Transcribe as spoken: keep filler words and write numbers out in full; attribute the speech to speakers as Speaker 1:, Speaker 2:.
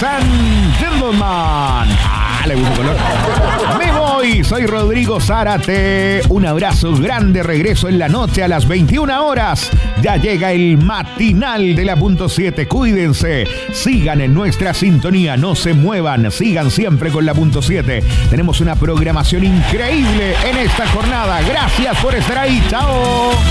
Speaker 1: Ladies and gentlemen. Ah, le gusta color. Me voy, soy Rodrigo Zárate. Un abrazo grande, regreso en la noche a las veintiuna horas. Ya llega el matinal de la punto siete. Cuídense, sigan en nuestra sintonía, no se muevan, sigan siempre con la punto siete. Tenemos una programación increíble en esta jornada. Gracias por estar ahí, chao.